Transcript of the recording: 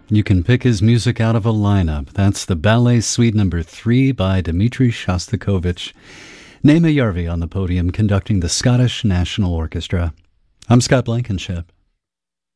You can pick his music out of a lineup. That's the Ballet Suite No. 3 by Dmitri Shostakovich. Naima Järvi on the podium conducting the Scottish National Orchestra. I'm Scott Blankenship.